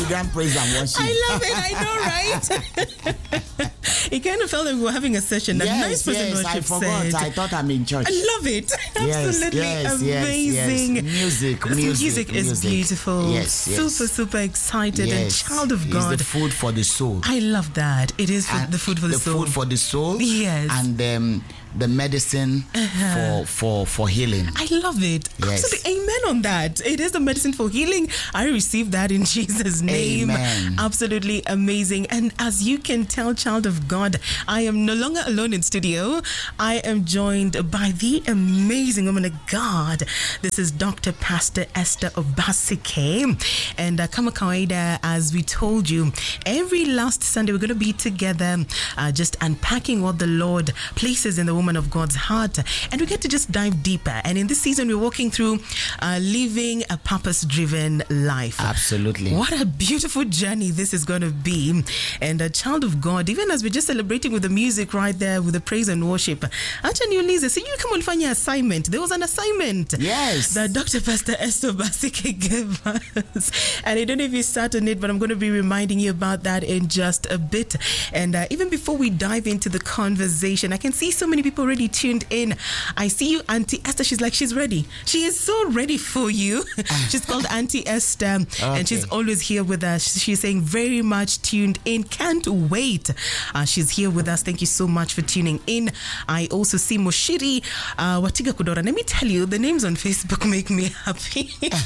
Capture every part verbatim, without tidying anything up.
program praise and worship. I love it. I know, right? It kind of felt like we were having a session. A yes, nice person yes, worship I forgot. said. I thought I'm in church. I love it. Yes, Absolutely yes, amazing. Yes, yes. Music, music, music is music. beautiful. Yes, yes. Super, super excited yes. and child of God. It's the food for the soul. I love that. It is for the food for the, the soul. The food for the soul. Yes. And um, the medicine uh-huh. for, for, for healing. I love it. Yes. Absolutely. Amen on that. It is the medicine for healing. I receive that in Jesus' name. Amen. Absolutely amazing. And as you can tell, child of God, I am no longer alone in studio. I am joined by the amazing woman of God. This is Doctor Pastor Esther Obasike. And uh, Kama Kawaida, as we told you, every last Sunday we're going to be together uh, just unpacking what the Lord places in the woman of God's heart. And we get to just dive deeper. And in this season, we're walking through uh, living a purpose-driven life. Absolutely. What a beautiful journey this is going to be. And a child of God, even as we're just celebrating with the music right there, with the praise and worship. Actually, Lisa, so you come on find your assignment. There was an assignment. Yes. That Doctor Pastor Esther Obasike gave us. And I don't know if you sat on it, but I'm going to be reminding you about that in just a bit. And uh, even before we dive into the conversation, I can see so many people already tuned in. I see you, Auntie Esther. She's like, she's ready. She is so ready for you. She's called Auntie Esther, okay. And she's always here with us. She's saying very much tuned in. Can't wait. Uh, she's here with us. Thank you so much for tuning in. I also see Moshiri uh, Watiga Kudora. Let me tell you, the names on Facebook make me happy.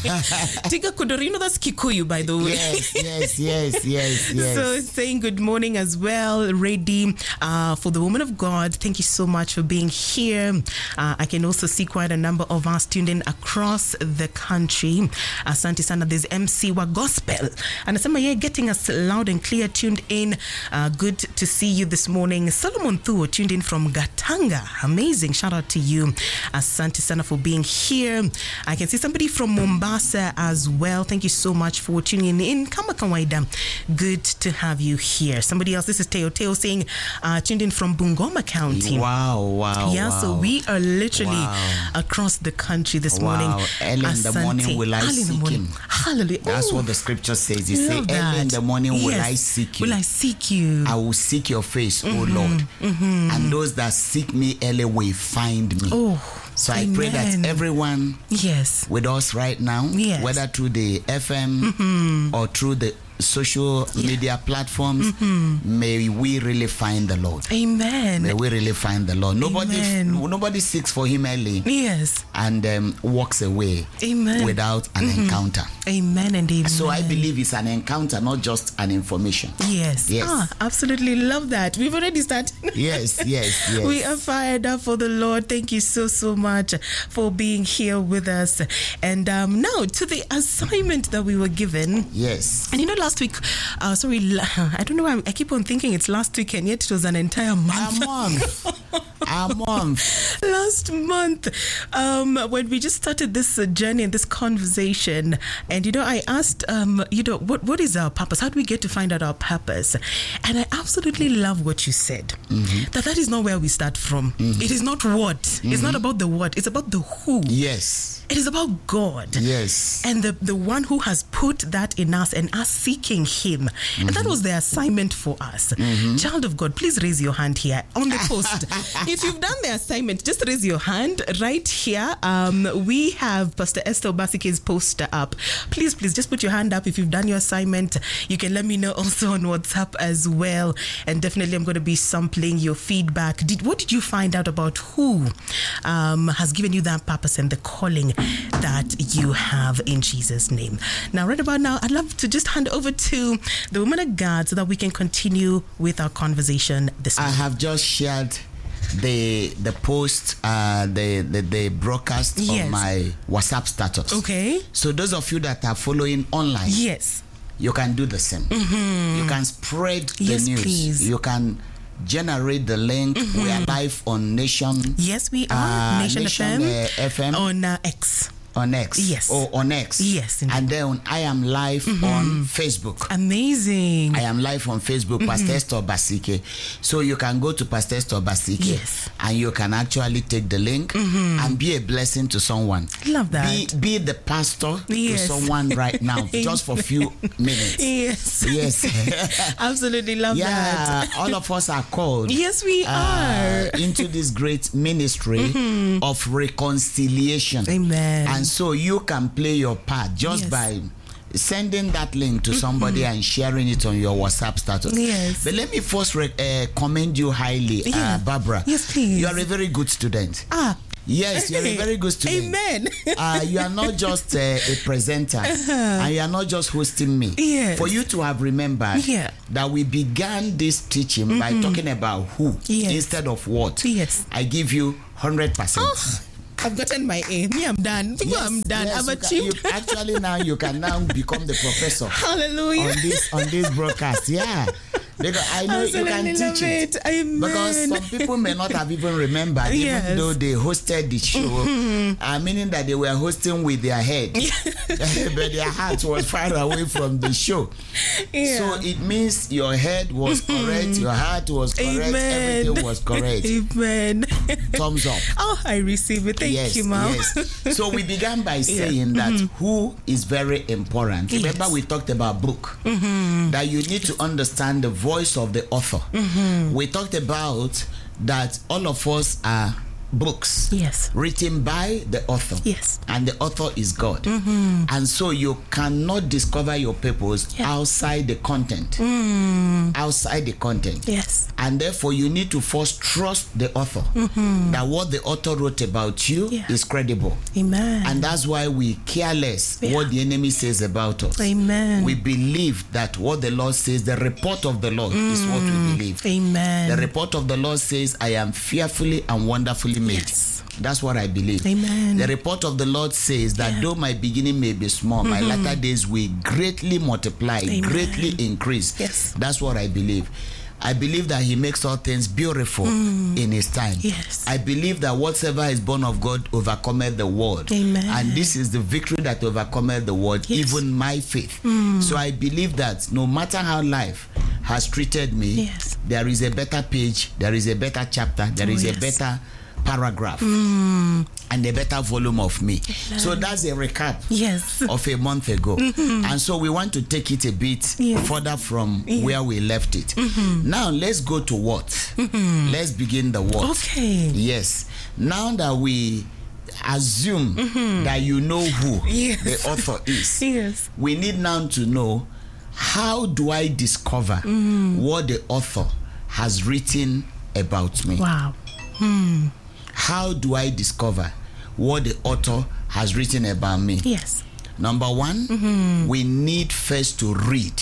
Tiga Kudora, you know that's Kikuyu, by the way. Yes, yes, yes, yes, yes. So saying good morning as well, ready uh, for the woman of God. Thank you so much for being here. Uh, I can also see quite a number of us tuned in across the country. Asante sana, there's M C wa Gospel. And Asama, yeah, getting us loud and clear, tuned in. Uh, good to see you this morning. Solomon Thuo tuned in from Gatanga. Amazing. Shout out to you. Asante sana for being here. I can see somebody from Mombasa as well. Thank you so much for tuning in. Kama kawaida. Good to have you here. Somebody else, this is Teo Teo saying, uh, tuned in from Bungoma County. Wow, wow, yeah, wow. so we are literally wow. across the country this wow. morning. Early in the morning will I Early seek morning. him. Hallelujah. That's Ooh. what the scripture says. You say, Love early that. in the morning yes. will I seek you. Will I seek you? I will seek your face, mm-hmm. O Lord. Mm-hmm. And those that seek me early will find me. Oh. So Amen. I pray that everyone yes. with us right now, yes. whether through the F M mm-hmm. or through the social yeah. media platforms, mm-hmm. may we really find the Lord. Amen. May we really find the Lord. Nobody, Amen. nobody seeks for him early. Yes. And um, walks away. Amen. Without an mm-hmm. encounter. Amen and amen. So I believe it's an encounter, not just an information. Yes. Yes. Ah, absolutely love that. We've already started. Yes, yes, yes. We are fired up for the Lord. Thank you so, so much for being here with us. And um, now to the assignment that we were given. Yes. And you know, last week, uh, sorry, I don't know why I keep on thinking it's last week, and yet it was an entire month. A month. A month. Last month, um, when we just started this uh, journey and this conversation, and you know, I asked, um, you know, what what is our purpose? How do we get to find out our purpose? And I absolutely love what you said. Mm-hmm. That that is not where we start from. Mm-hmm. It is not what. Mm-hmm. It's not about the what. It's about the who. Yes. It is about God. Yes. And the, the one who has put that in us and us seeking him. Mm-hmm. And that was the assignment for us. Mm-hmm. Child of God, please raise your hand here on the post. If you've done the assignment, just raise your hand right here. Um, we have Pastor Esther Obasike's poster up. Please, please just put your hand up if you've done your assignment. You can let me know also on WhatsApp as well. And definitely I'm going to be sampling your feedback. Did What did you find out about who um, has given you that purpose and the calling that you have in Jesus' name? Now, right about now, I'd love to just hand over to the woman of God so that we can continue with our conversation this morning. I have just shared the the post, uh, the, the the broadcast yes. of my WhatsApp status. Okay. So those of you that are following online, yes, you can do the same. Mm-hmm. You can spread the yes, news. Please. You can generate the link. Mm-hmm. We are live on Nation. Yes, we are. Uh, Nation, Nation F M, uh, F M on uh, X. On X. Yes. Or on X. Yes, indeed. And then I am live mm-hmm. on Facebook. Amazing. I am live on Facebook, mm-hmm. Pastor Esther Obasike. So you can go to Pastor Esther Obasike. Yes. And you can actually take the link mm-hmm. and be a blessing to someone. Love that. Be, be the pastor yes. to someone right now, just for a few minutes. Yes. Yes. Absolutely love yeah, that. Yeah, all of us are called. Yes, we uh, are. Into this great ministry mm-hmm. of reconciliation. Amen. And so you can play your part just yes. by sending that link to somebody mm-hmm. and sharing it on your WhatsApp status. Yes. But let me first re- uh, commend you highly, yeah. uh, Barbara. Yes, please. You are a very good student. Ah. Yes, you're a very good student. Amen. uh, you are not just uh, a presenter, uh-huh. and you are not just hosting me. Yes. For you to have remembered yeah. that we began this teaching mm-hmm. by talking about who yes. instead of what. Yes. I give you one hundred percent. Oh. I've gotten my A. Me, I'm done. Yes, I'm done. Yes, I've you achieved. Can, you, actually, now you can now become the professor. Hallelujah. On this on this broadcast, yeah. Because I know Absolutely you can teach it. it. Amen. Because some people may not have even remembered, yes. even though they hosted the show, mm-hmm. uh, meaning that they were hosting with their head, but their heart was far away from the show. Yeah. So it means your head was correct, mm-hmm. your heart was correct, Amen. everything was correct. Amen. Thumbs up. Oh, I receive it. Thank yes, you, Mom. Yes. So we began by saying yeah. that mm-hmm. who is very important. Yes. Remember, we talked about book, mm-hmm. that you need to understand the voice of the author. Mm-hmm. We talked about that all of us are books yes. written by the author. Yes. And the author is God. Mm-hmm. And so you cannot discover your purpose yeah. outside the content. Mm. Outside the content. Yes. And therefore you need to first trust the author. Mm-hmm. That what the author wrote about you yeah. is credible. Amen. And that's why we care less yeah. what the enemy says about us. Amen. We believe that what the Lord says, the report of the Lord mm. is what we believe. Amen. The report of the Lord says, I am fearfully and wonderfully made. Yes. That's what I believe. Amen. The report of the Lord says that yeah. though my beginning may be small, mm-hmm. my latter days will greatly multiply, Amen. Greatly increase. Yes. That's what I believe. I believe that he makes all things beautiful mm. in his time. Yes. I believe that whatsoever is born of God overcometh the world. Amen. And this is the victory that overcometh the world, yes. even my faith. Mm. So I believe that no matter how life has treated me, yes. there is a better page, there is a better chapter, there oh, is yes. a better paragraph mm. and a better volume of me. Amen. So that's a recap yes. of a month ago. Mm-hmm. And so we want to take it a bit yes. further from yeah. where we left it. Mm-hmm. Now let's go to what? Mm-hmm. Let's begin the what. Okay. Yes. Now that we assume mm-hmm. that you know who yes. the author is, yes. we need now to know, how do I discover mm. what the author has written about me? Wow. Hmm. How do I discover what the author has written about me? Yes. Number one, mm-hmm. we need first to read.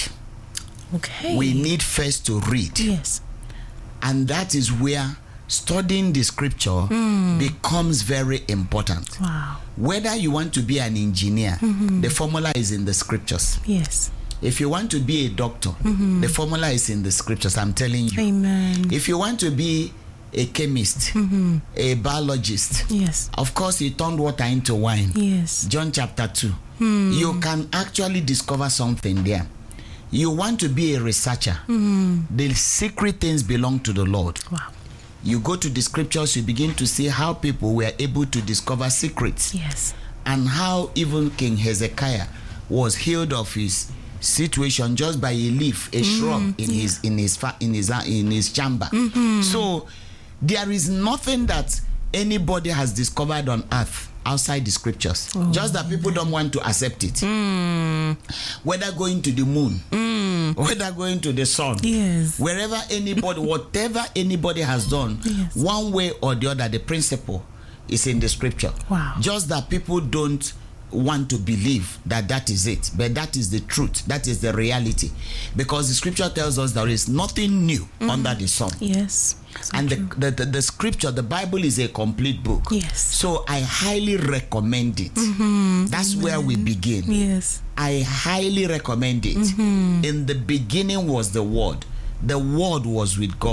Okay. We need first to read. Yes. And that is where studying the scripture mm. becomes very important. Wow. Whether you want to be an engineer, mm-hmm. the formula is in the scriptures. Yes. If you want to be a doctor, mm-hmm. the formula is in the scriptures, I'm telling you. Amen. If you want to be a chemist, mm-hmm. a biologist, yes, of course he turned water into wine. Yes. John chapter two. Mm. You can actually discover something there. You want to be a researcher. Mm. The secret things belong to the Lord. Wow. You go to the scriptures, you begin to see how people were able to discover secrets. Yes. And how even King Hezekiah was healed of his situation just by a leaf, a mm, shrub in yeah. his in his in his in his chamber. Mm-hmm. So there is nothing that anybody has discovered on earth outside the scriptures. Oh, just that people don't want to accept it. Mm. Whether going to the moon, mm. whether going to the sun, yes, wherever anybody, whatever anybody has done, yes, one way or the other, the principle is in the scripture. Wow. Just that people don't want to believe that that is it, but that is the truth, that is the reality, because the scripture tells us there is nothing new mm. under the sun. Yes. So and the, the, the the scripture, the Bible, is a complete book. Yes. So I highly recommend it. Mm-hmm. That's Amen. Where we begin. Yes. I highly recommend it. Mm-hmm. In the beginning was the Word. The Word was with God.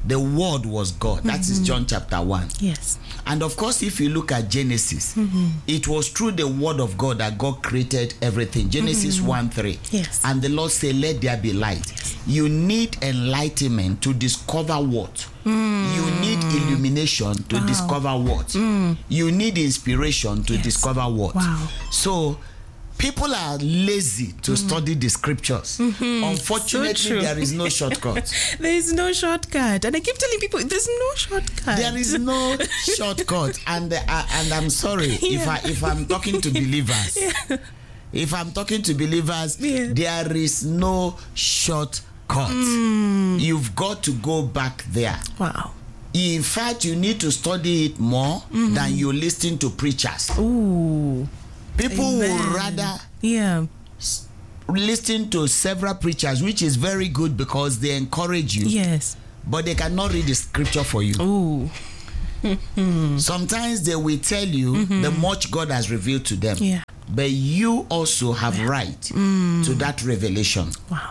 the word was God. That mm-hmm. is John chapter one. Yes. And of course, if you look at Genesis, mm-hmm. it was through the word of God that God created everything. Genesis mm-hmm. one three. Yes. And the Lord said, let there be light. Yes. You need enlightenment to discover what? Mm. You need illumination to wow. discover what? Mm. You need inspiration to yes. discover what? Wow. So, people are lazy to mm. study the scriptures. Mm-hmm. Unfortunately, so there is no shortcut. There is no shortcut. And I keep telling people, there's no shortcut. There is no shortcut. And uh, and I'm sorry, yeah. if, I, if I'm talking to believers, yeah. if I'm talking to believers, yeah. there is no shortcut. Mm. You've got to go back there. Wow. In fact, you need to study it more mm-hmm. than you listen to preachers. Ooh. People Amen. Will rather yeah. s- listen to several preachers, which is very good because they encourage you. Yes. But they cannot read the scripture for you. Ooh. Sometimes they will tell you mm-hmm. the much God has revealed to them. Yeah. But you also have yeah. right mm. to that revelation. Wow.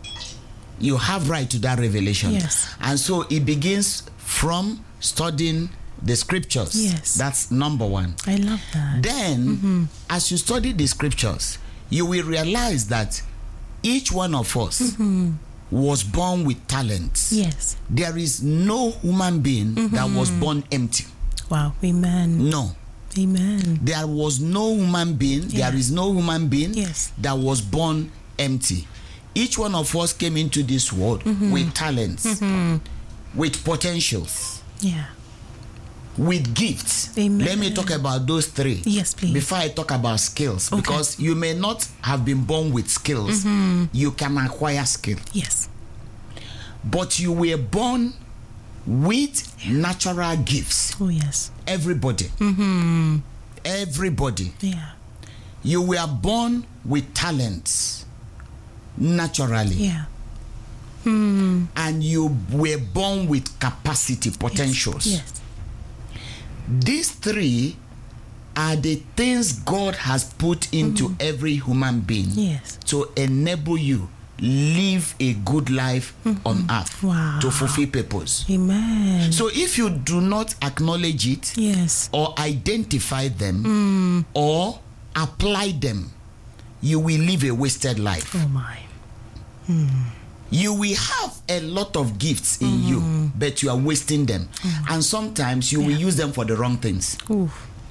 You have right to that revelation. Yes. And so it begins from studying the scriptures. Yes. That's number one. I love that. Then, mm-hmm. as you study the scriptures, you will realize that each one of us mm-hmm. was born with talents. Yes. There is no human being mm-hmm. that was born empty. Wow. Amen. No. Amen. There was no human being, yeah. there is no human being yes. that was born empty. Each one of us came into this world mm-hmm. with talents, mm-hmm. with potentials. Yeah. With gifts. Amen. Let me talk about those three. Yes, please. Before I talk about skills, okay. because you may not have been born with skills. Mm-hmm. You can acquire skill. Yes. But you were born with natural gifts. Oh, yes. Everybody. Mm-hmm. Everybody. Yeah. You were born with talents. Naturally. Yeah. Hmm. And you were born with capacity, potentials. Yes. yes. These three are the things God has put into mm-hmm. every human being yes. to enable you live a good life mm-hmm. on earth wow. to fulfill purpose. Amen. So if you do not acknowledge it yes. or identify them mm. or apply them, you will live a wasted life. Oh my. Mm. You will have a lot of gifts in mm-hmm. you, but you are wasting them. Mm. And sometimes you yeah. will use them for the wrong things. Ooh.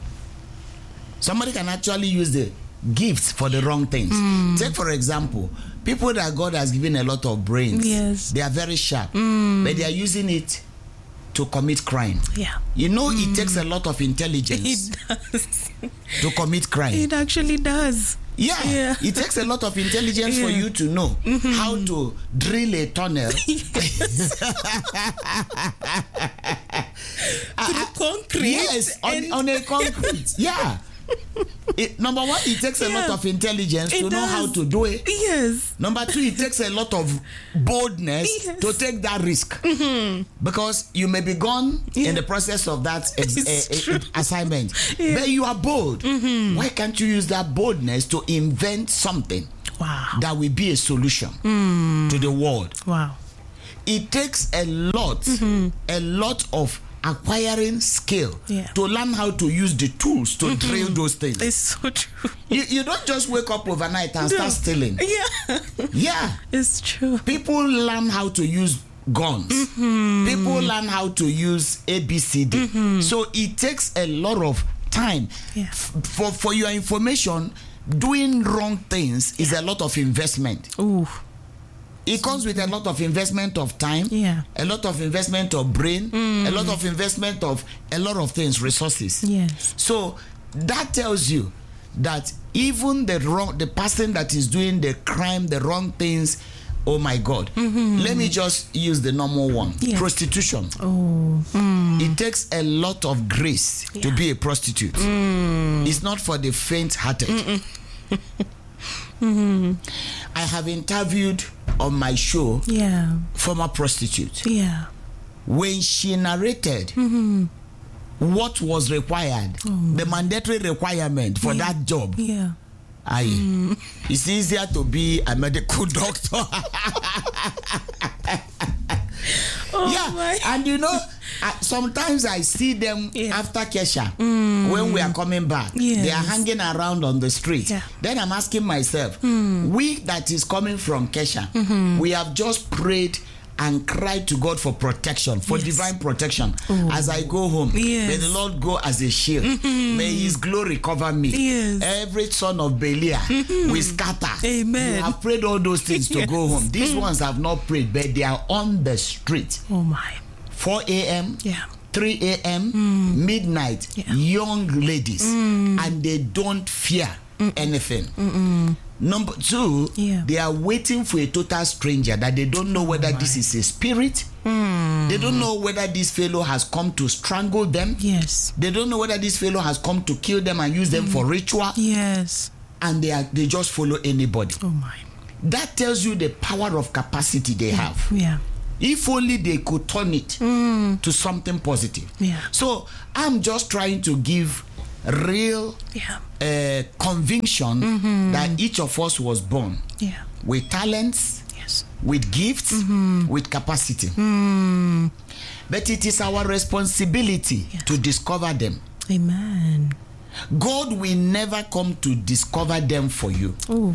Somebody can actually use the gifts for the wrong things. Mm. Take, for example, people that God has given a lot of brains. Yes. They are very sharp, mm. but they are using it to commit crime. Yeah. You know, mm. it takes a lot of intelligence it does. to commit crime. It actually does. Yeah. yeah. It takes a lot of intelligence yeah. for you to know mm-hmm. how to drill a tunnel. Through concrete. Yes, on, on a concrete. Yeah. It, number one, it takes a yeah. lot of intelligence it to does. know how to do it. Yes. Number two, it takes a lot of boldness yes. to take that risk. Mm-hmm. Because you may be gone yeah. in the process of that ex- a, a, a assignment. Yeah. But you are bold. Mm-hmm. Why can't you use that boldness to invent something wow. that will be a solution mm. to the world? Wow. It takes a lot, mm-hmm. a lot of acquiring skill yeah. to learn how to use the tools to mm-hmm. drill those things. It's so true. You, you don't just wake up overnight and no. start stealing. Yeah. Yeah. It's true. People learn how to use guns. Mm-hmm. People learn how to use A B C D. Mm-hmm. So it takes a lot of time. Yeah. F- for, for your information, doing wrong things yeah. is a lot of investment. Ooh. It comes with a lot of investment of time, yeah. a lot of investment of brain, mm. a lot of investment of a lot of things, resources. Yes. So that tells you that even the wrong, the person that is doing the crime, the wrong things, oh my God. Mm-hmm. Let me just use the normal one. Yes. Prostitution. Oh. Mm. It takes a lot of grace yeah. to be a prostitute. Mm. It's not for the faint-hearted. mm-hmm. I have interviewed on my show yeah. former prostitute. Yeah. When she narrated mm-hmm. what was required, oh. the mandatory requirement for yeah. that job. Yeah. Aye. Mm. It's easier to be a medical doctor. Oh Oh, yeah, my. and you know, I, sometimes I see them Yeah. after Kesha mm. when we are coming back. Yes. They are hanging around on the street. Yeah. Then I'm asking myself, mm. we that is coming from Kesha, mm-hmm. we have just prayed and cried to God for protection, for yes. divine protection. Ooh. As I go home. Yes. May the Lord go as a shield. Mm-hmm. May His glory cover me. Yes. Every son of Belial mm-hmm. will scatter. Amen. You have prayed all those things to yes. go home. These mm. ones have not prayed, but they are on the street. Oh my. four a.m. Yeah. three a.m. Mm. midnight. Yeah. Young ladies, mm. and they don't fear Mm-mm. anything. Mm-mm. Number two, yeah. they are waiting for a total stranger that they don't know whether oh this is a spirit. Mm. They don't know whether this fellow has come to strangle them. Yes. They don't know whether this fellow has come to kill them and use them mm. for ritual. Yes. And they are they just follow anybody. Oh my. That tells you the power of capacity they yeah. have. Yeah. If only they could turn it mm. to something positive. Yeah. So I'm just trying to give real yeah. uh, conviction mm-hmm. that each of us was born yeah. with talents, yes. with gifts, mm-hmm. with capacity. Mm. But it is our responsibility yes. to discover them. Amen. God will never come to discover them for you. Oh,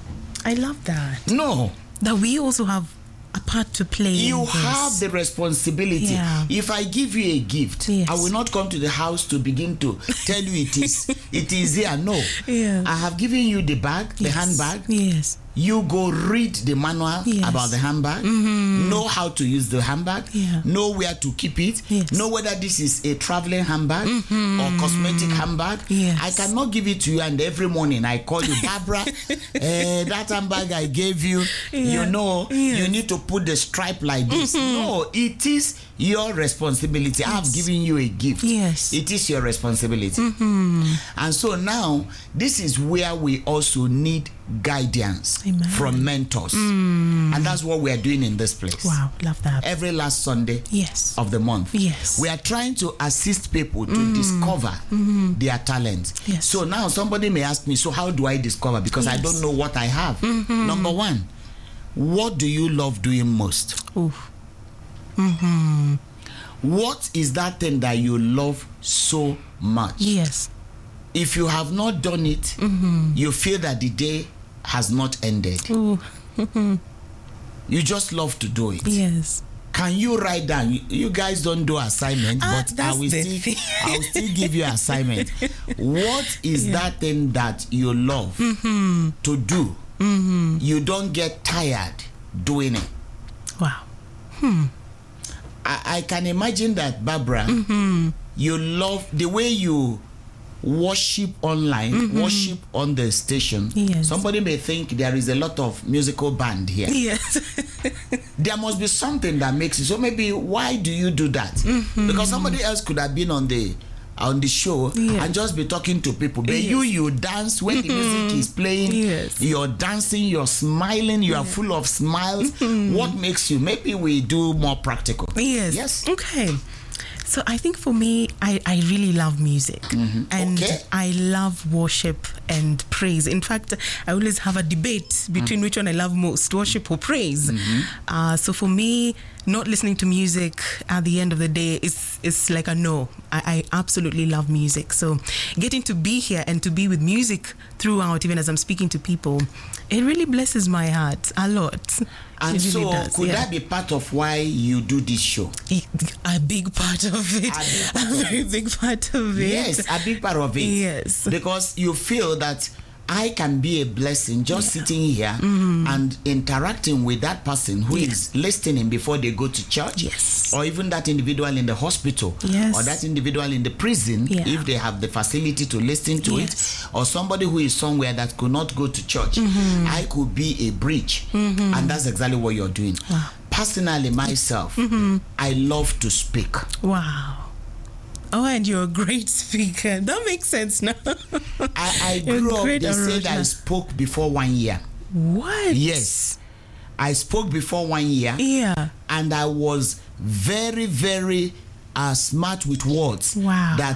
I love that. No. That we also have a part to play. You in this. have the responsibility. Yeah. If I give you a gift, yes. I will not come to the house to begin to tell you it is it is here. No. Yeah. I have given you the bag, the yes. handbag. Yes. You go read the manual yes. about the handbag, mm-hmm. know how to use the handbag, yeah. know where to keep it, yes. know whether this is a traveling handbag mm-hmm. or cosmetic handbag. Yes. I cannot give it to you and every morning I call you, Barbara, uh, that handbag I gave you, yeah. you know, yes. you need to put the stripe like this. Mm-hmm. No, it is your responsibility. Yes. I have given you a gift. Yes. It is your responsibility. Mm-hmm. And so now, this is where we also need guidance Amen. From mentors. Mm. And that's what we are doing in this place. Wow, love that. Every last Sunday yes. of the month. Yes. We are trying to assist people to mm. discover mm-hmm. their talent. Yes. So now somebody may ask me, so how do I discover? Because yes. I don't know what I have. Mm-hmm. Number one, what do you love doing most? Ooh. Mm-hmm. What is that thing that you love so much? Yes. If you have not done it, mm-hmm. you feel that the day has not ended. Mm-hmm. You just love to do it. Yes. Can you write down? You, you guys don't do assignment, ah, but I will still, I will still give you assignment. What is yeah. that thing that you love mm-hmm. to do? Mm-hmm. You don't get tired doing it. Wow. Hmm. I, I can imagine that, Barbara. Mm-hmm. You love the way you worship online, mm-hmm. worship on the station. Yes. Somebody may think there is a lot of musical band here. Yes. There must be something that makes it. So maybe why do you do that? Mm-hmm. Because somebody else could have been on the on the show yes. and just be talking to people. But yes. you, you dance when mm-hmm. the music is playing. Yes. You're dancing, you're smiling, you are yes. full of smiles. Mm-hmm. What makes you? Maybe we do more practical. Yes. Yes. Okay. So I think for me, I, I really love music mm-hmm. and okay. I love worship and praise. In fact, I always have a debate between mm-hmm. which one I love most, worship or praise. Mm-hmm. Uh, so for me, not listening to music at the end of the day is is like a no. I, I absolutely love music. So getting to be here and to be with music throughout, even as I'm speaking to people, it really blesses my heart a lot. And really so does, could yeah. that be part of why you do this show? A big part of it. A, part a very of big part of it. Yes, a big part of it. Yes. Because you feel that I can be a blessing just yeah. sitting here mm-hmm. and interacting with that person who yeah. is listening before they go to church. Yes. Or even that individual in the hospital. Yes. Or that individual in the prison, yeah. if they have the facility to listen to yes. it. Or somebody who is somewhere that could not go to church. Mm-hmm. I could be a bridge. Mm-hmm. And that's exactly what you're doing. Wow. Personally, myself, mm-hmm. I love to speak. Wow. Oh, and you're a great speaker. That makes sense now. I, I grew up, they said I spoke before one year. What? Yes. I spoke before one year. Yeah. And I was very, very uh, smart with words. Wow. That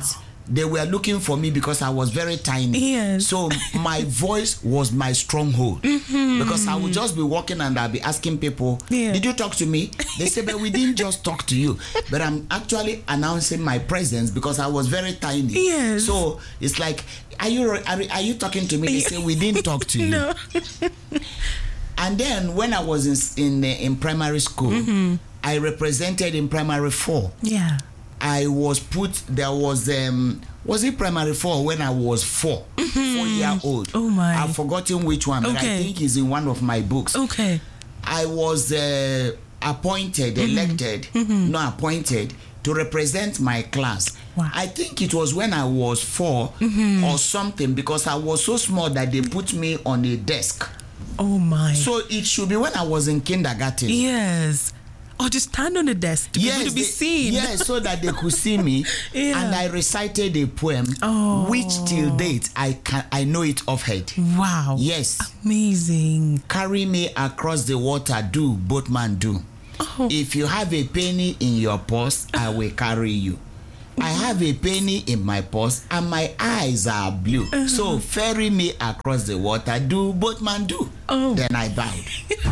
they were looking for me because I was very tiny. Yes. So my voice was my stronghold. Mm-hmm. Because I would just be walking and I'll be asking people, yeah. did you talk to me? They say, but we didn't just talk to you. But I'm actually announcing my presence because I was very tiny. Yes. So it's like, are you are, are you talking to me? They say, we didn't talk to you. No. And then when I was in in, in primary school, mm-hmm. I represented in primary four. Yeah. I was put, there was, um, was it primary four when I was four, mm-hmm. four year old? Oh my. I've forgotten which one, okay. but I think it's in one of my books. Okay. I was uh, appointed, mm-hmm. elected, mm-hmm. not appointed, to represent my class. Wow. I think it was when I was four mm-hmm. or something, because I was so small that they put me on a desk. Oh my. So it should be when I was in kindergarten. Yes. Or just stand on the desk to yes, be able to be they, seen. Yes, so that they could see me. Yeah. And I recited a poem, oh. which till date I can I know it off head. Wow. Yes. Amazing. Carry me across the water, do, boatman do. Oh. If you have a penny in your purse, I will carry you. I have a penny in my purse and my eyes are blue. Uh-huh. So ferry me across the water, do, boatman do. Oh. Then I bowed.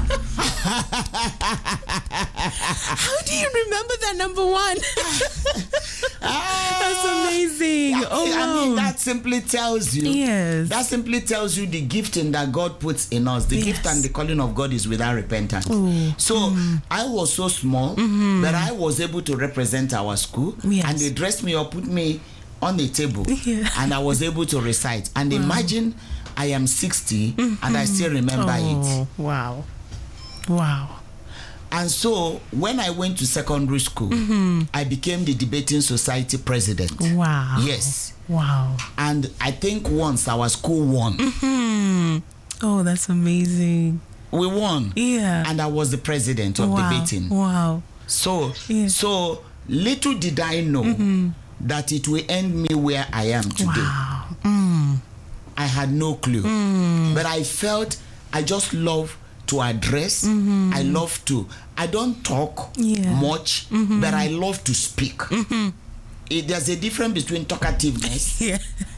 How do you remember that number one? That's amazing. I, oh, I mean, that simply tells you. Yes. That simply tells you the gifting that God puts in us. The yes. gift and the calling of God is without repentance. Ooh. So mm. I was so small mm-hmm. that I was able to represent our school, yes. and they dressed me or put me on a table, yeah. and I was able to recite. And wow. imagine I am sixty mm-hmm. and I still remember oh, it. Wow. Wow. And so when I went to secondary school, mm-hmm. I became the debating society president. Wow. Yes. Wow. And I think once our school won. Mm-hmm. Oh, that's amazing. We won. Yeah. And I was the president of wow. debating. Wow. So, yeah. so little did I know mm-hmm. that it will end me where I am today. Wow. Mm. I had no clue. Mm. But I felt I just love to address. Mm-hmm. I love to. I don't talk yeah. much, mm-hmm. but I love to speak. Mm-hmm. It, there's a difference between talkativeness yeah.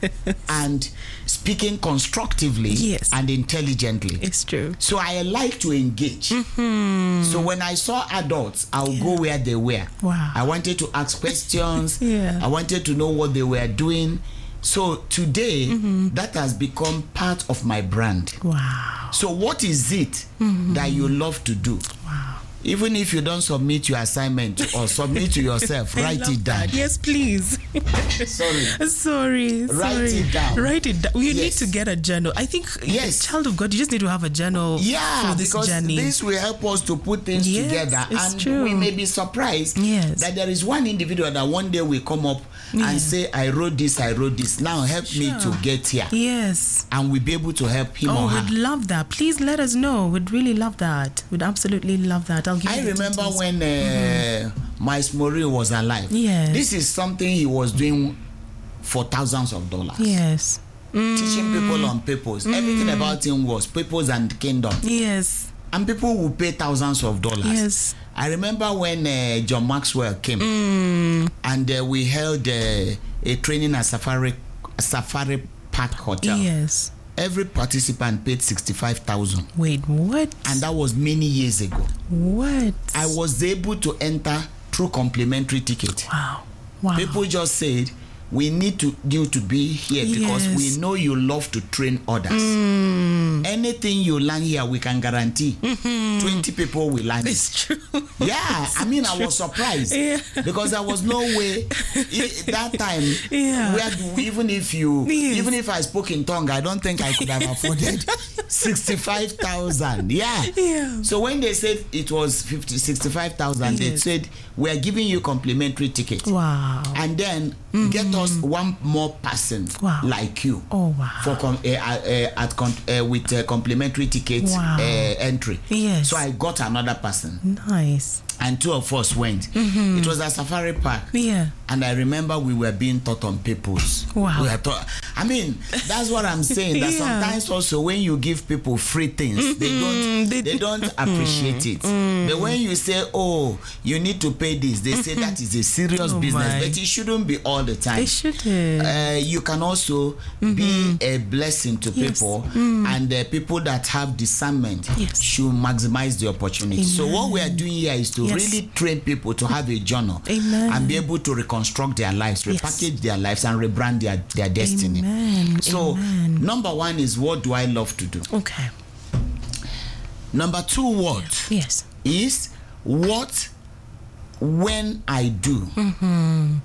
and speaking constructively yes. and intelligently. It's true. So I like to engage. Mm-hmm. So when I saw adults, I'll yeah. go where they were. Wow. I wanted to ask questions. yeah. I wanted to know what they were doing. So today, mm-hmm. that has become part of my brand. Wow. So what is it mm-hmm. that you love to do? Wow. Even if you don't submit your assignment or submit to yourself, write it down. That. Yes, please. Sorry. Sorry. Write sorry. it down. Write it down. You yes. need to get a journal. I think, yes. child of God, you just need to have a journal yeah, for this because journey. This will help us to put things yes, together. It's and true. we may be surprised yes. that there is one individual that one day will come up yeah. and say, I wrote this, I wrote this. Now help sure. me to get here. Yes. And we'll be able to help him oh, or her. We'd love that. Please let us know. We'd really love that. We'd absolutely love that. I'll give I you the remember details. when uh, mm-hmm. Miles Murray was alive. Yes. This is something he was doing for thousands of dollars. Yes. Mm. Teaching people on purpose. Mm. Everything about him was purpose and kingdom. Yes. And people will pay thousands of dollars. Yes. I remember when uh, John Maxwell came mm. and uh, we held uh, a training at Safari Safari Park Hotel. Yes. Every participant paid sixty-five thousand. Wait, what? And that was many years ago. What? I was able to enter through complimentary ticket. Wow. Wow. People just said, we need to you to be here because yes. we know you love to train others. Mm. Anything you learn here, we can guarantee mm-hmm. twenty people will learn. It's true. Yeah, I mean, I was surprised yeah. because there was no way it, that time. Yeah. Where do, even if you, yes. even if I spoke in tongue, I don't think I could have afforded sixty-five thousand. Yeah. Yeah. So when they said it was fifty, sixty-five thousand, yes. they said we are giving you complimentary ticket. Wow. And then mm-hmm. get us one more person wow. like you. Oh wow. For com- uh, uh, at con- uh, with uh, complimentary ticket wow. uh, entry. Yes. So I got another person. Nice. and two of us went. Mm-hmm. It was a safari park. Yeah. And I remember we were being taught on peoples. Wow. We were taught, I mean, that's what I'm saying. That yeah. sometimes also when you give people free things, mm-hmm. they don't they, they don't appreciate it. Mm-hmm. But when you say, oh, you need to pay this, they say that is a serious oh business. My. But it shouldn't be all the time. It shouldn't. Uh, you can also mm-hmm. be a blessing to yes. people, mm. and the people that have discernment yes. should maximize the opportunity. Amen. So what we are doing here is to yes. really train people to have a journal Amen. And be able to reconstruct their lives, repackage yes. their lives, and rebrand their, their destiny. Amen. So Amen. Number one is, what do I love to do? Okay. Number two, what yes. is what when I do, mm-hmm.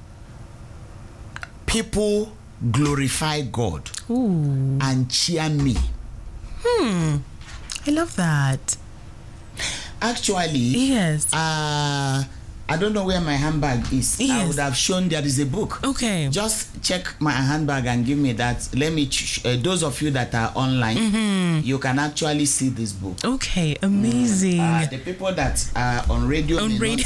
people glorify God Ooh. And cheer me. Hmm. I love that. Actually, yes. Uh, I don't know where my handbag is. Yes. I would have shown there is a book. Okay. Just check my handbag and give me that. Let me, ch- uh, those of you that are online, mm-hmm. you can actually see this book. Okay, amazing. Mm. Uh, the people that are on radio, on radio.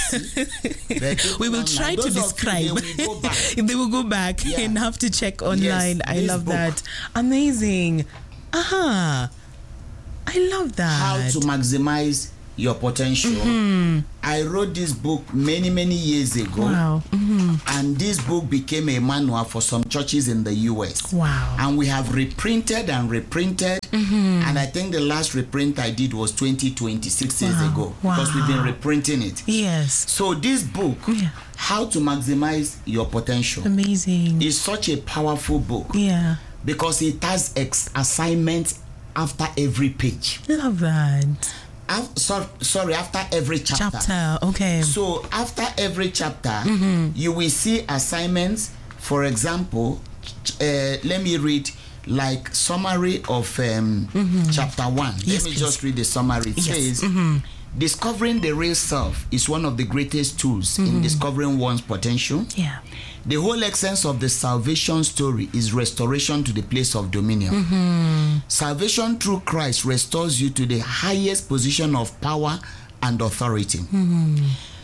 We will try to describe. You, they, will go back. They will go back yeah. and have to check online. Yes, I love book. That. Amazing. Aha. Uh-huh. I love that. How to maximize your potential. Mm-hmm. I wrote this book many many years ago. Wow. Mm-hmm. And this book became a manual for some churches in the U S. Wow. And we have reprinted and reprinted. Mm-hmm. And I think the last reprint I did was twenty twenty, six wow. years ago. Wow. Because we've been reprinting it. Yes. So this book, yeah. How to Maximize Your Potential, amazing, is such a powerful book. Yeah. Because it has ex- assignments after every page. Love that. Af- so, sorry, after every chapter. Chapter, okay. So after every chapter, mm-hmm. you will see assignments. For example, uh, let me read like summary of um, mm-hmm. chapter one. Yes, let me please. just read the summary. It yes. says, mm-hmm. discovering the real self is one of the greatest tools mm-hmm. in discovering one's potential. Yeah. The whole essence of the salvation story is restoration to the place of dominion. Mm-hmm. Salvation through Christ restores you to the highest position of power and authority. Mm-hmm.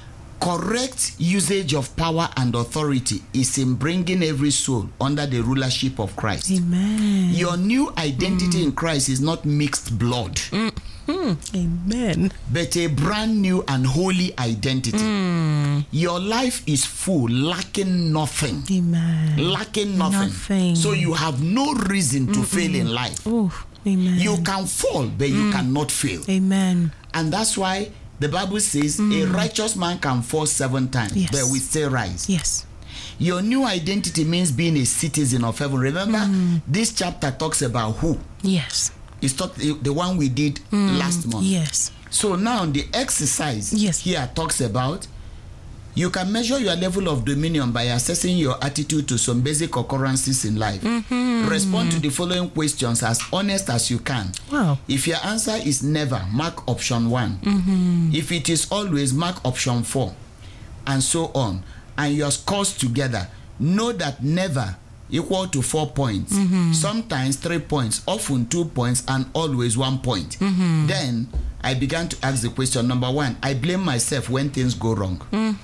Correct usage of power and authority is in bringing every soul under the rulership of Christ. Amen. Your new identity mm. in Christ is not mixed blood. Mm-hmm. Amen. But a brand new and holy identity. Mm. Your life is full, lacking nothing. Amen. Lacking nothing. nothing. So you have no reason to Mm-mm. fail in life. Ooh, amen. You can fall, but mm. you cannot fail. Amen. And that's why the Bible says mm. a righteous man can fall seven times, yes. but we still rise. Yes. Your new identity means being a citizen of heaven. Remember, mm. this chapter talks about who? Yes. It's talk, the one we did mm. last month. Yes. So now the exercise yes. here talks about you can measure your level of dominion by assessing your attitude to some basic occurrences in life. Mm-hmm. Respond to the following questions as honest as you can. Wow. If your answer is never, mark option one. Mm-hmm. If it is always, mark option four. And so on. And your scores together. Know that never equal to four points. Mm-hmm. Sometimes three points, often two points, and always one point. Mm-hmm. Then I began to ask the question. Number one, I blame myself when things go wrong. Mm-hmm.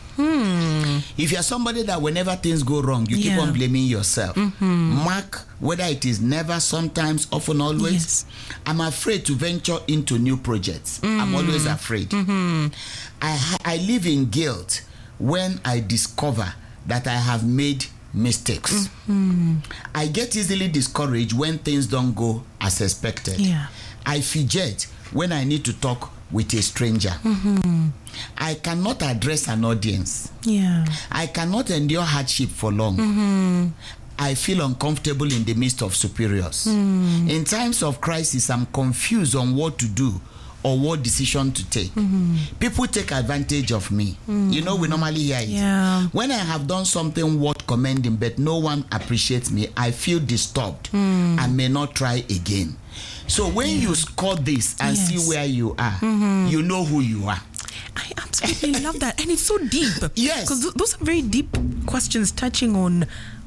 If you're somebody that whenever things go wrong, you yeah. keep on blaming yourself. Mm-hmm. Mark whether it is never, sometimes, often, always. Yes. I'm afraid to venture into new projects. Mm-hmm. I'm always afraid. Mm-hmm. I, I live in guilt when I discover that I have made mistakes. Mm-hmm. I get easily discouraged when things don't go as expected. Yeah. I fidget when I need to talk with a stranger. Mm-hmm. I cannot address an audience. Yeah. I cannot endure hardship for long. Mm-hmm. I feel uncomfortable in the midst of superiors. Mm. In times of crisis, I'm confused on what to do or what decision to take. Mm-hmm. People take advantage of me. Mm-hmm. You know, we normally hear it. Yeah. When I have done something worth commending, but no one appreciates me, I feel disturbed mm. and may not try again. So when yeah. you score this and yes. see where you are, mm-hmm. you know who you are. I absolutely love that. And it's so deep. Yes. Because th- those are very deep questions touching on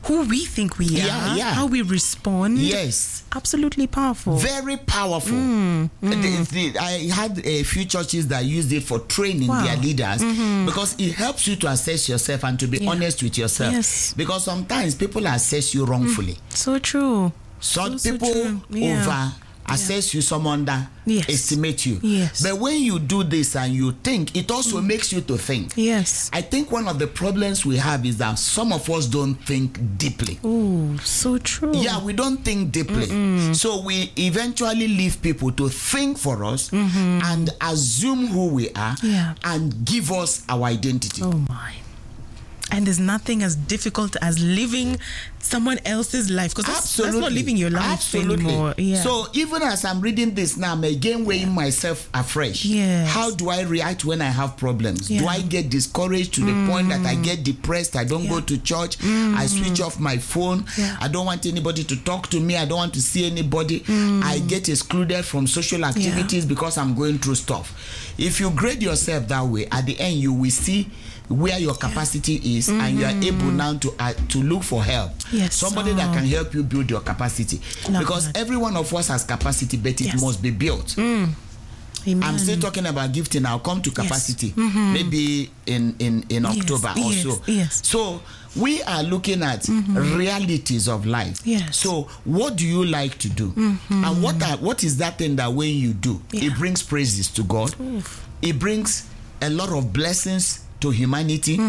who we think we are, Yeah, yeah. how we respond. Yes. Absolutely powerful. Very powerful. Mm, The- the- I had a few churches that used it for training Wow. their leaders because it helps you to assess yourself and to be Yeah. honest with yourself. Yes. Because sometimes people assess you wrongfully. So true. Some So, so people true. Yeah. over assess you, some under Yes. estimate you. Yes. But when you do this and you think, it also makes you to think. Yes. I think one of the problems we have is that some of us don't think deeply. Oh, so true. Yeah, we don't think deeply. So we eventually leave people to think for us and assume who we are Yeah. and give us our identity. Oh my. And there's nothing as difficult as living someone else's life, because that's, that's not living your life Absolutely. anymore. Yeah. So even as I'm reading this now, I'm again weighing myself afresh. Yes. How do I react when I have problems? Yeah. Do I get discouraged to the point that I get depressed? I don't Yeah. go to church. I switch off my phone. Yeah. I don't want anybody to talk to me. I don't want to see anybody. I get excluded from social activities because I'm going through stuff. If you grade yourself that way, at the end you will see where your capacity is, and you are able now to uh, to look for help. Yes. Somebody that Oh. can help you build your capacity. Love Because that. every one of us has capacity, but it Yes. must be built. Amen. I'm still talking about gifting. I'll come to capacity maybe in in in Yes, October yes, also. yes. So we are looking at realities of life. Yes. So what do you like to do? And what are, what is that thing that when you do, Yeah. it brings praises to God. Oof. It brings a lot of blessings to humanity.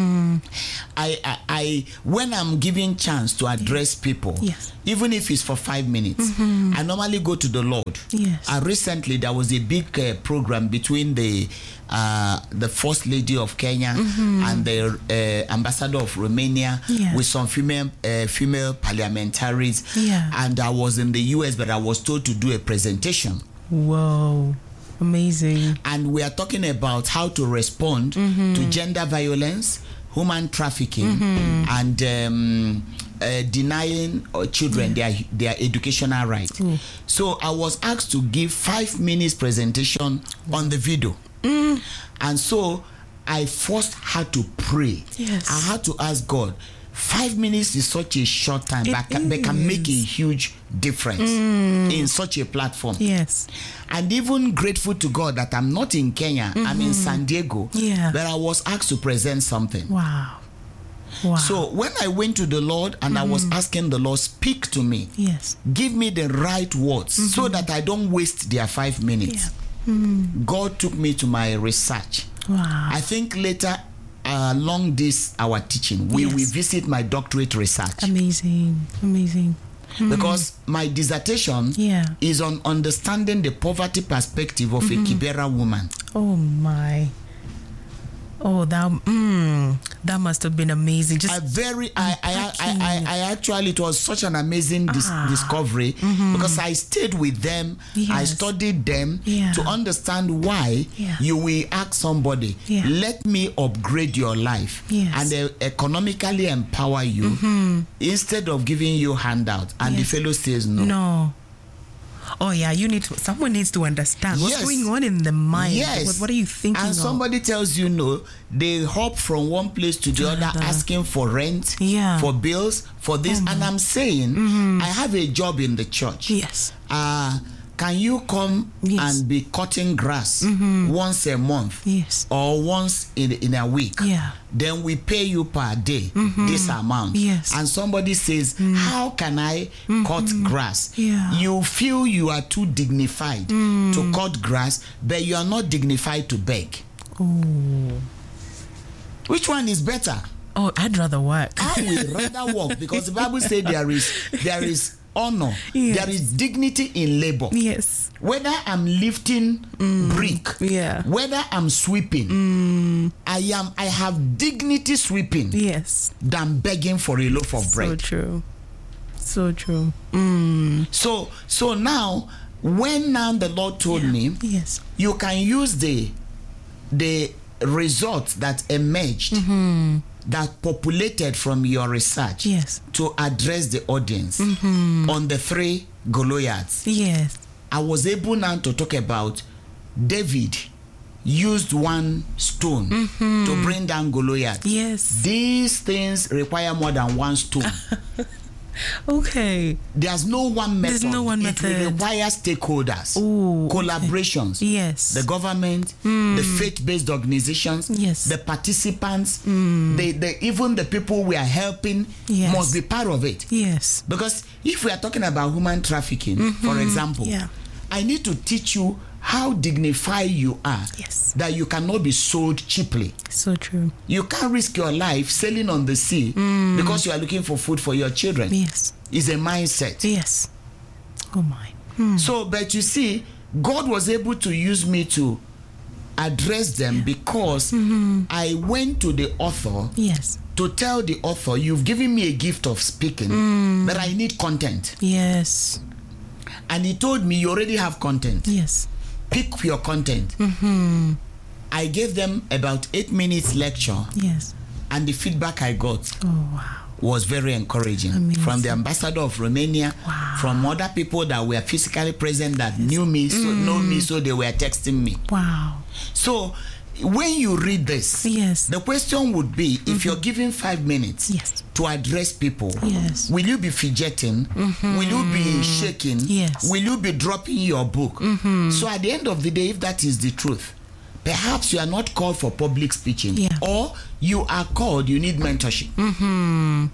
I, I, I, when I'm given chance to address people, Yes. even if it's for five minutes, I normally go to the Lord. Yes. And recently there was a big uh, program between the uh, the First Lady of Kenya and the uh, Ambassador of Romania Yeah. with some female uh, female parliamentaries. Yeah. And I was in the U S, but I was told to do a presentation. Whoa. Amazing. And we are talking about how to respond to gender violence, human trafficking, and um, uh, denying uh, children their their educational right. So I was asked to give five minutes presentation on the video, and so I first had to pray. Yes. I had to ask God. Five minutes is such a short time, It but can, but can make a is. huge difference in such a platform. Yes. And even grateful to God that I'm not in Kenya, I'm in San Diego, Yeah. but I was asked to present something. Wow. Wow. So when I went to the Lord and I was asking the Lord, speak to me, yes. give me the right words so that I don't waste their five minutes. God took me to my research. Wow. I think later uh, along this, our teaching, we Yes. will visit my doctorate research. Amazing. Amazing. Because my dissertation Yeah. is on understanding the poverty perspective of a Kibera woman. Oh my. Oh, that mm, that must have been amazing. Just I very, I, I, I, I, I actually, it was such an amazing dis- Ah. discovery because I stayed with them, I Yes. studied them Yeah. to understand why Yeah. you will ask somebody, Yeah. let me upgrade your life Yes. and uh, economically empower you instead of giving you handout. And Yes. the fellow says no. no. Oh yeah, you need to, someone needs to understand what's Yes. going on in the mind. Yes. What, what are you thinking And of? somebody tells you no, they hop from one place to the other, Other. asking for rent, Yeah. for bills, for this. And I'm saying, I have a job in the church. Yes. Uh, can you come Yes. and be cutting grass once a month Yes. or once in, in a week? Yeah. Then we pay you per day this amount. Yes. And somebody says, how can I cut grass? Yeah. You feel you are too dignified to cut grass, but you are not dignified to beg. Oh. Which one is better? Oh, I'd rather work. I would rather work because the Bible says there is there is honor, Yes. there is dignity in labor. Yes. Whether I'm lifting brick, Yeah. whether I'm sweeping, I am I have dignity sweeping Yes. than begging for a loaf of So bread. true. So true. Mm. So so now when now the Lord told me Yes. you can use the the results that emerged that populated from your research Yes. to address the audience on the three Goliaths. Yes. I was able now to talk about David used one stone mm-hmm. to bring down Goliath. Yes. These things require more than one stone. Okay. There's no one method. There's no one it method. Will require stakeholders, Ooh, collaborations. Okay. Yes. The government, mm. the faith-based organizations, yes. the participants, mm. the, the even the people we are helping yes. must be part of it. Yes. Because if we are talking about human trafficking, mm-hmm. for example, yeah. I need to teach you how dignified you are, yes. that you cannot be sold cheaply. So true. You can't risk your life sailing on the sea mm. because you are looking for food for your children. Yes. It's a mindset. Yes. Oh my. Mm. So, but you see, God was able to use me to address them yeah. because mm-hmm. I went to the author yes. to tell the author, you've given me a gift of speaking, mm. but I need content. Yes. And he told me, you already have content. Yes. Pick your content. Mm-hmm. I gave them about eight minutes lecture. Yes. And the feedback I got oh, wow. was very encouraging. Amazing. From the ambassador of Romania, wow. from other people that were physically present that yes. knew me, so mm. know me, so they were texting me. Wow. So when you read this, yes. the question would be, mm-hmm. if you're given five minutes yes. to address people, yes. will you be fidgeting? Mm-hmm. Will you be shaking? Yes. Will you be dropping your book? Mm-hmm. So at the end of the day, if that is the truth, perhaps you are not called for public speaking, yeah. or you are called, you need mentorship. Mm-hmm.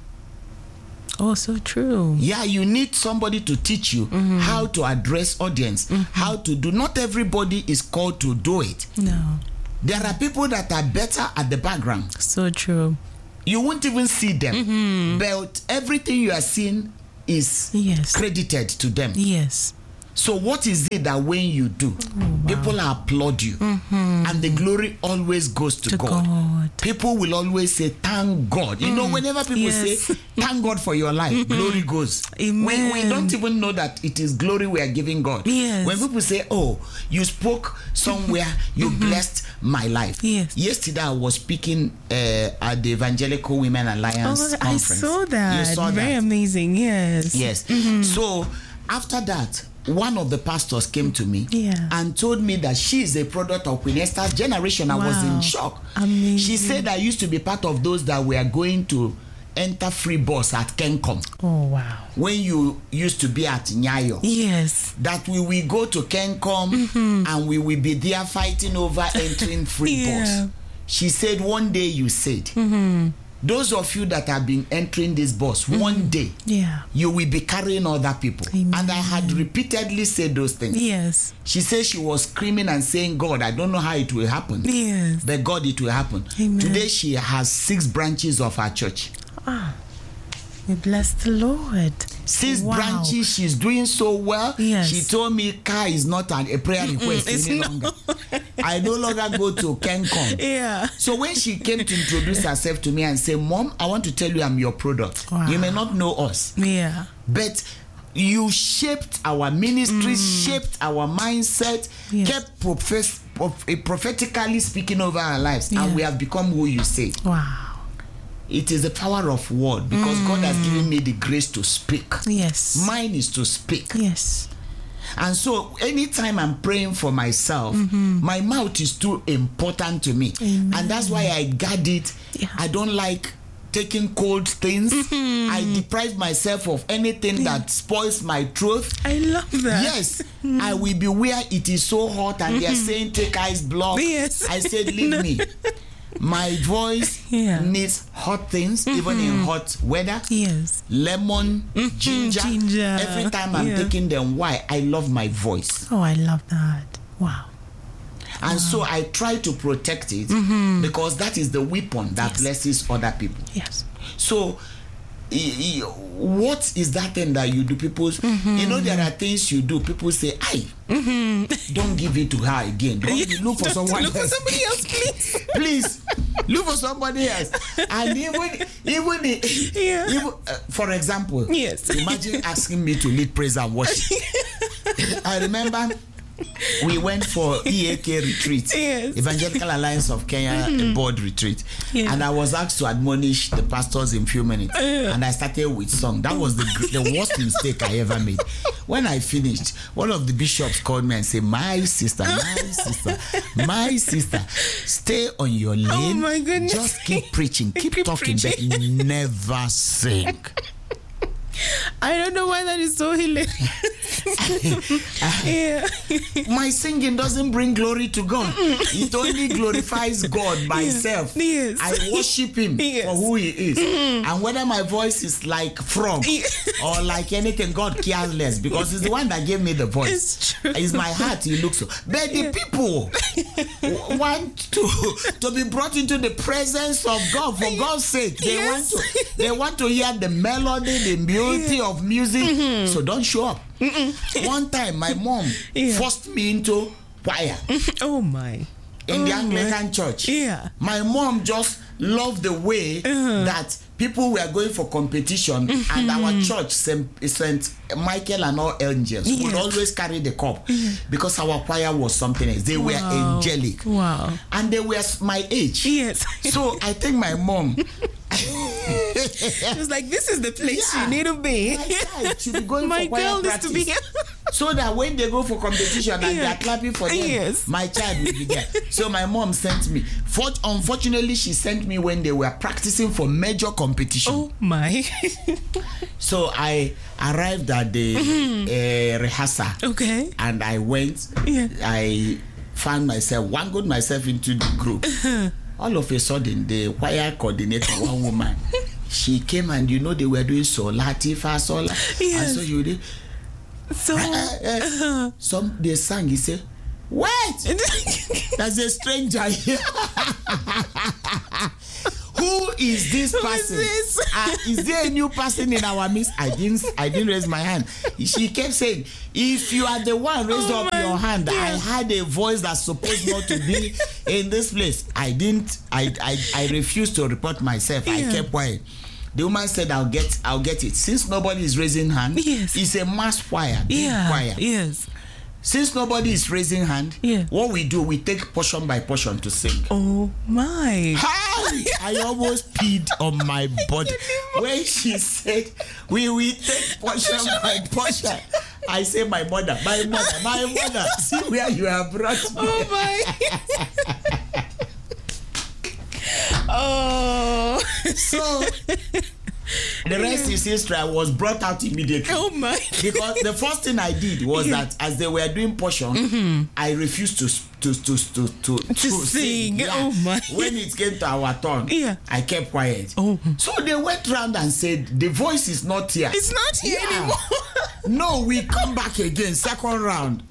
Oh, so true. Yeah, you need somebody to teach you mm-hmm. how to address audience, mm-hmm. how to do. Not everybody is called to do it. No. There are people that are better at the background. So true. You won't even see them. Mm-hmm. But everything you are seeing is yes. credited to them. Yes. So what is it that when you do, oh, wow. people applaud you, mm-hmm. and the glory always goes to, to God. God. People will always say, thank God. You mm. know, whenever people yes. say, thank God for your life, mm-hmm. glory goes. Amen. We, we don't even know that it is glory we are giving God. Yes. When people say, oh, you spoke somewhere, you mm-hmm. blessed my life. Yes. Yesterday I was speaking uh, at the Evangelical Women Alliance oh, conference. I saw that. You saw Very that. amazing, yes. Yes. Mm-hmm. So after that, one of the pastors came to me yeah. and told me that she is a product of Queen Esther's generation. I wow. was in shock. Amazing. She said I used to be part of those that were going to enter free bus at Kencom. Oh, wow. When you used to be at Nyayo. Yes. That we will go to Kencom mm-hmm. and we will be there fighting over entering free yeah. bus. She said one day you said, mm-hmm. those of you that have been entering this bus, mm-hmm. one day yeah. you will be carrying other people. Amen. And I had repeatedly said those things. Yes. She said she was screaming and saying, God, I don't know how it will happen. Yes. But God, it will happen. Amen. Today she has six branches of her church. Ah, we bless the Lord. Six wow. branches, she's doing so well. Yes. She told me car is not an, a prayer request mm, any longer. I no longer go to Kencom. Yeah. So when she came to introduce herself to me and say, Mom, I want to tell you I'm your product. Wow. You may not know us. Yeah. But you shaped our ministry, mm. shaped our mindset, yes. kept profess, prof, prophetically speaking over our lives, yeah. and we have become who you say. Wow. It is the power of word because mm. God has given me the grace to speak. Yes. Mine is to speak. Yes. And so anytime I'm praying for myself, mm-hmm. my mouth is too important to me. Amen. And that's why I guard it. Yeah. I don't like taking cold things. Mm-hmm. I deprive myself of anything yeah. that spoils my throat. I love that. Yes. Mm-hmm. I will be where it is so hot and mm-hmm. they're saying take ice block. Yes. I said leave no. me. My voice yeah. needs hot things, mm-hmm. even in hot weather. Yes. Lemon, mm-hmm. ginger. ginger. Every time I'm yeah. taking them. Why? I love my voice. Oh, I love that. Wow. And wow. so I try to protect it mm-hmm. because that is the weapon that yes. blesses other people. Yes. So, e- e- what is that thing that you do? People, mm-hmm. you know, there are things you do. People say, "Aye, mm-hmm. don't give it to her again. Don't yes, look for don't someone look else. for somebody else, please. Please look for somebody else." And even, even, yeah. even uh, for example, yes. imagine asking me to lead praise and worship. I remember we went for E A K retreat, yes. Evangelical Alliance of Kenya mm-hmm. board retreat, yeah. and I was asked to admonish the pastors in few minutes, uh, and I started with song. That was the the worst mistake I ever made. When I finished, one of the bishops called me and said, "My sister, my sister, my sister, stay on your lane. Oh my goodness. Just keep preaching, keep, keep talking, preaching. But never sing." I don't know why that is so hilarious. yeah. My singing doesn't bring glory to God. It only glorifies God myself. Yes. I worship Him yes. for who He is. Mm. And whether my voice is like frog or like anything, God cares less, because He's the one that gave me the voice. It's true. It's my heart He looks so. But the people want to to be brought into the presence of God for God's sake. They yes. want to they want to hear the melody, the beauty yeah. of music. Mm-hmm. So don't show up. Mm-mm. One time, my mom yeah. forced me into choir. Oh my! In oh the Anglican my. church. Yeah. My mom just loved the way uh-huh. that people were going for competition, mm-hmm. and our church, Saint Michael and all angels, yes. would always carry the cup yeah. because our choir was something else. They wow. were angelic. Wow. And they were my age. Yes. So I think my mom. It was like, this is the place yeah. you need to be. My child should be going my for choir girl needs to be here. So that when they go for competition and yeah. they are clapping for them, yes. my child will be there. So my mom sent me. For, unfortunately, she sent me when they were practicing for major competition. Oh my! So I arrived at the mm-hmm. uh, rehearsal. Okay. And I went. Yeah. I found myself, wangled myself into the group. Uh-huh. All of a sudden, the choir coordinator, one woman, she came and you know they were doing sola, tifa, sola. Yes. And so you did. So uh, uh, uh, some they sang. He said, "Wait, there's a stranger here." Who is this Who person? Is, this? Uh, is there a new person in our midst? I didn't. I didn't raise my hand. She kept saying, "If you are the one, raise oh up your hand." God. I had a voice that's supposed not to be in this place. I didn't. I I, I refused to report myself. Yeah. I kept quiet. The woman said, "I'll get. I'll get it." Since nobody is raising hand, yes. it's a mass choir. Big yeah. choir. Yes. Since nobody is raising hand, yeah. what we do, we take portion by portion to sing. Oh my! Hi! I almost peed on my body when she said we will take portion by portion. I say, my mother, my mother, my mother. See where you have brought me. Oh my! Oh. So. The rest is history. I was brought out immediately. Oh my! Because the first thing I did was yeah. that as they were doing portion, mm-hmm. I refused to to to to to, to, to sing. sing. Yeah. Oh my! When it came to our turn, yeah. I kept quiet. Oh. So they went round and said, "The voice is not here. It's not here yeah. anymore." No, we come back again, second round.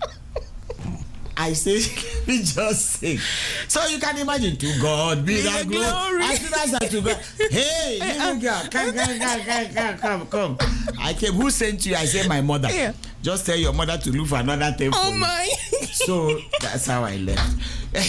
I say, we just sing. So you can imagine, to God be the glory. glory. As soon as I to God, hey, little girl, come, come, come, come, come, come. I came. Who sent you? I said, my mother. Yeah. Just tell your mother to look for another thing. Oh for my! You. So that's how I left.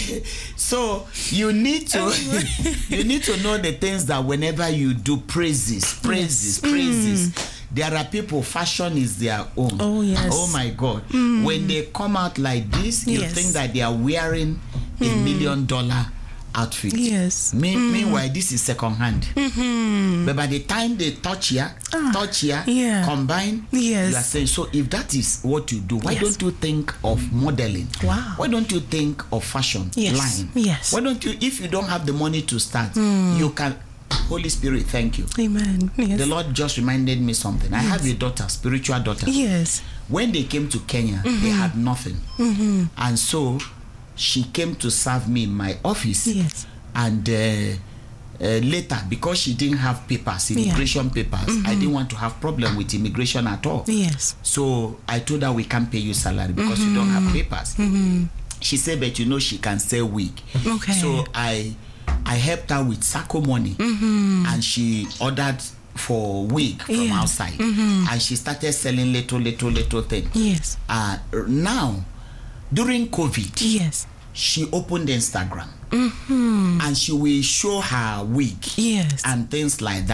So you need to, oh you need to know the things that whenever you do praises, praises, yes. praises. Mm. There are people, fashion is their own. Oh, yes. Oh, my God. Mm. When they come out like this, you yes. think that they are wearing a mm. million dollar outfit. Yes. Me- mm. Meanwhile, this is second hand. Mm-hmm. But by the time they touch here, ah, touch here, yeah. combine, yes. you are saying, so if that is what you do, why yes. don't you think of modeling? Wow. Why don't you think of fashion yes. line? Yes. Why don't you, if you don't have the money to start, mm. you can... Holy Spirit, thank you. Amen. Yes. The Lord just reminded me something. I yes. have a daughter, spiritual daughter. Yes. When they came to Kenya, mm-hmm. they had nothing. Mm-hmm. And so she came to serve me in my office. Yes. And uh, uh, later, because she didn't have papers, immigration yeah. papers, mm-hmm. I didn't want to have problem with immigration at all. Yes. So I told her we can't pay you salary because mm-hmm. you don't have papers. Mm-hmm. She said, but you know she can sell wig. Okay. So I... I helped her with Sacco money, mm-hmm. and she ordered for wig from yeah. outside, mm-hmm. and she started selling little, little, little things. Yes. Uh, now, during COVID, yes, she opened Instagram, mm-hmm. and she will show her wig, yes, and things like that.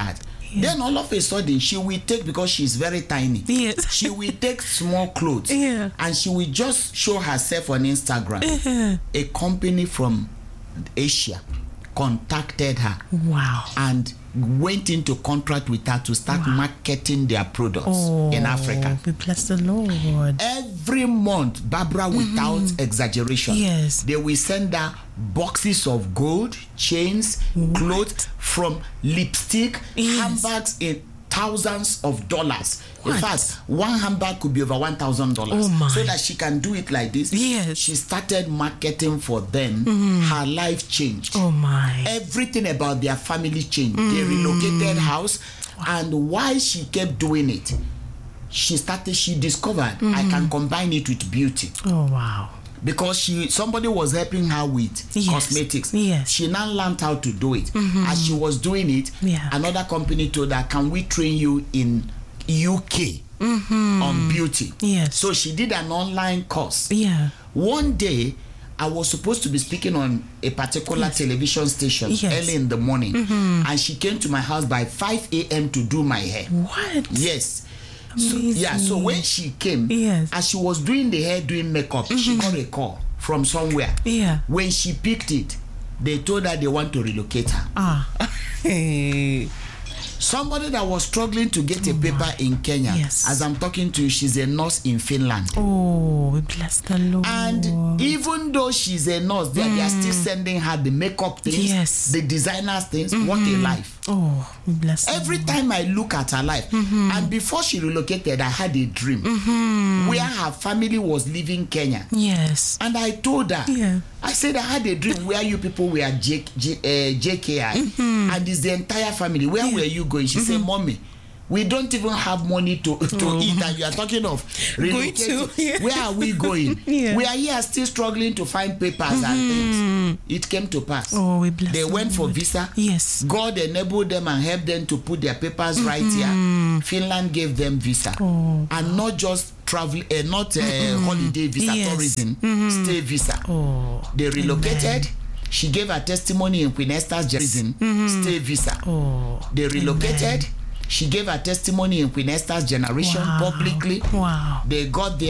Yeah. Then all of a sudden, she will take, because she's very tiny, Yes. she will take small clothes, Yeah. and she will just show herself on Instagram. Uh-huh. A company from Asia contacted her. Wow. And went into contract with her to start wow. marketing their products oh, in Africa. We bless the Lord. Every month, Barbara, without mm-hmm. exaggeration, yes, they will send her boxes of gold, chains, what? Clothes, from lipstick, yes. handbags in thousands of dollars. What? In fact, one handbag could be over one thousand dollars. Oh so that she can do it like this. Yes. She started marketing for them. Mm-hmm. Her life changed. Oh my. Everything about their family changed. Mm. They relocated house. Wow. And while she kept doing it, she started, she discovered mm-hmm. I can combine it with beauty. Oh wow. Because she somebody was helping her with yes. cosmetics. Yes. She now learned how to do it. Mm-hmm. As she was doing it, yeah. another company told her, can we train you in U K mm-hmm. on beauty? Yes. So she did an online course. Yeah. One day, I was supposed to be speaking on a particular yes. television station yes. early in the morning. Mm-hmm. And she came to my house by five a.m. to do my hair. What? Yes. So, yeah, so when she came, yes. as she was doing the hair, doing makeup, mm-hmm. she got a call from somewhere. Yeah. When she picked it, they told her they want to relocate her. Ah. Hey. Somebody that was struggling to get oh a paper my. in Kenya. Yes. As I'm talking to you, she's a nurse in Finland. Oh, we bless the Lord. And even though she's a nurse, they, mm. they are still sending her the makeup things, yes. the designers things. Mm-hmm. What a life. Oh, we bless Every the time I look at her life, mm-hmm. and before she relocated, I had a dream mm-hmm. where her family was leaving Kenya. Yes. And I told her, yeah. I said I had a dream where you people were J, J, uh, J K I, mm-hmm. and it's the entire family. Where yeah. were you going? She mm-hmm. said, Mommy, we don't even have money to, to oh. eat, and you are talking of relocating. To, yeah. Where are we going? Yeah. We are here still struggling to find papers mm-hmm. and things. It came to pass. Oh, we bless they went for visa. Yes. God enabled them and helped them to put their papers mm-hmm. right here. Finland gave them visa. Oh. And not just travel, uh, not uh, mm-hmm. holiday visa, yes. tourism, mm-hmm. stay visa. Oh. They relocated. Amen. She gave her testimony in Queen Esther's prison, mm-hmm. stay visa. Oh. They relocated. Amen. She gave her testimony in Queen Esther's generation wow. publicly. Wow. They got there.